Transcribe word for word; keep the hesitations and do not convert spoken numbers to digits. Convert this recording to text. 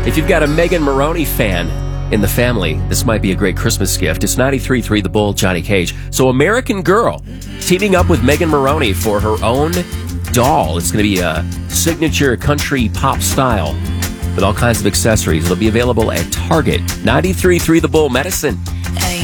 If you've got a Megan Maroney fan in the family, this might be a great Christmas gift. It's ninety-three point three The Bull, Johnny Cage. So American Girl teaming up with Megan Maroney for her own doll. It's going to be a signature country pop style with all kinds of accessories. It'll be available at Target. ninety-three point three The Bull, Medicine. Hey.